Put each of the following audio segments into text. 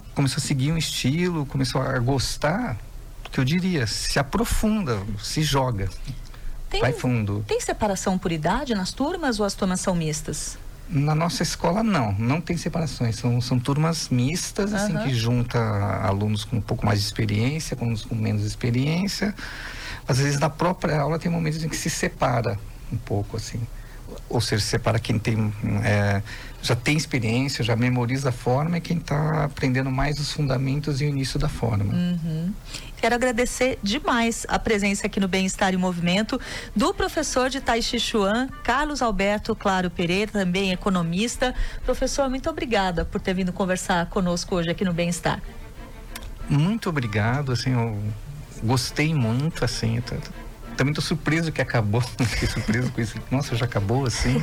começou a seguir um estilo, começou a gostar, que eu diria, se aprofunda, se joga, vai fundo. Tem separação por idade nas turmas ou as turmas são mistas? Na nossa escola não tem separações, são turmas mistas, assim, que junta alunos com um pouco mais de experiência, com alunos com menos experiência. Às vezes na própria aula tem momentos em que se separa um pouco, assim, ou seja, separa quem tem, já tem experiência, já memoriza a forma, e quem está aprendendo mais os fundamentos e o início da forma. Quero agradecer demais a presença aqui no Bem-Estar em Movimento do professor de Tai Chi Chuan, Carlos Alberto Claro Pereira, também economista. Professor, muito obrigada por ter vindo conversar conosco hoje aqui no Bem-Estar. Muito obrigado, assim, eu gostei muito, assim, também estou surpreso que acabou, fiquei surpreso com isso, nossa, já acabou, assim.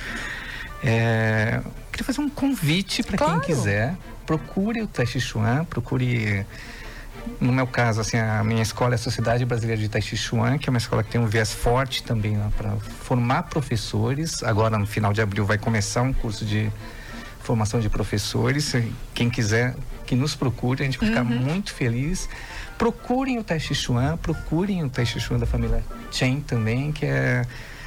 Queria fazer um convite para quem quiser, procure o Tai Chi Chuan, procure. No meu caso, assim, a minha escola é a Sociedade Brasileira de Tai Chi Chuan, que é uma escola que tem um viés forte também para formar professores. Agora, no final de abril, vai começar um curso de formação de professores. Quem quiser, que nos procure, a gente vai ficar muito feliz. Procurem o Tai Chi Chuan, procurem o Tai Chi Chuan da família Chen também, que é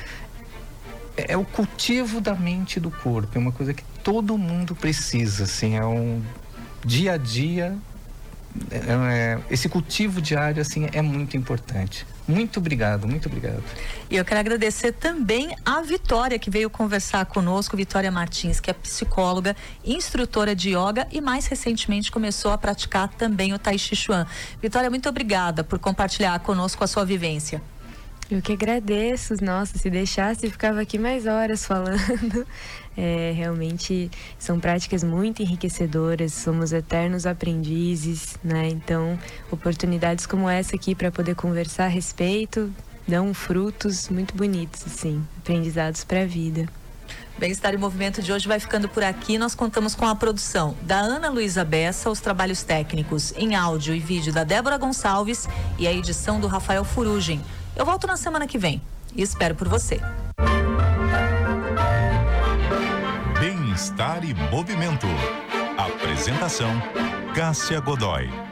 o cultivo da mente e do corpo. É uma coisa que todo mundo precisa, assim, é um dia a dia. Esse cultivo diário, assim, é muito importante. Muito obrigado, muito obrigado. E eu quero agradecer também a Vitória, que veio conversar conosco, Vitória Martins, que é psicóloga, instrutora de yoga e mais recentemente começou a praticar também o Tai Chi Chuan. Vitória, muito obrigada por compartilhar conosco a sua vivência. Eu que agradeço. Nossa, se deixasse, ficava aqui mais horas falando. Realmente são práticas muito enriquecedoras, somos eternos aprendizes, né? Então, oportunidades como essa aqui para poder conversar a respeito dão frutos muito bonitos, assim, aprendizados para a vida. Bem-Estar em Movimento de hoje vai ficando por aqui. Nós contamos com a produção da Ana Luísa Bessa, os trabalhos técnicos em áudio e vídeo da Débora Gonçalves e a edição do Rafael Furugem. Eu volto na semana que vem e espero por você. Bem-Estar e Movimento. Apresentação: Cássia Godoy.